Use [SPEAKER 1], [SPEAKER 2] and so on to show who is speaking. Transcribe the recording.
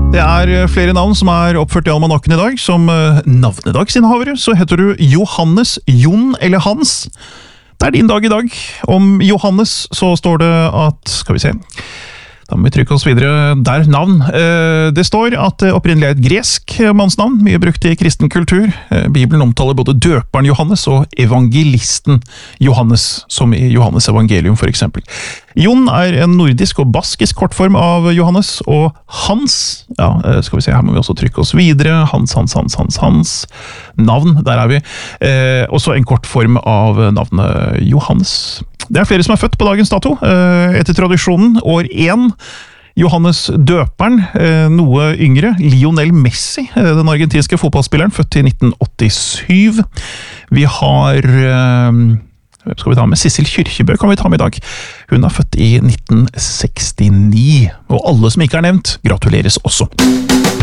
[SPEAKER 1] Det flere navn som oppført I almanakken I dag. Som navnedagsinnehavere så heter du Johannes, Jon eller Hans. Det din dag I dag. Om Johannes så står det at, skal vi se, da må vi trykke oss videre, der navn. Det står at det opprinnelig et gresk mannsnavn, mye brukt I kristen kultur. Bibelen omtaler både døperen Johannes og evangelisten Johannes, som I Johannes evangelium for eksempel. Jon en nordisk og baskisk kortform av Johannes, og Hans, ja, skal vi se, her må vi også trykke oss videre, Hans, navn, der vi. Også en kortform av navnet Johannes. Det flere som født på dagens dato, etter tradisjonen, år 1, Johannes døperen, noe yngre, Lionel Messi, den argentinske fotballspilleren, født I 1987. Vi har, hvem skal vi ta med? Sissel Kyrkjebø kan vi ta med I dag. Hun født I 1969, og alle som ikke nevnt, gratuleres også.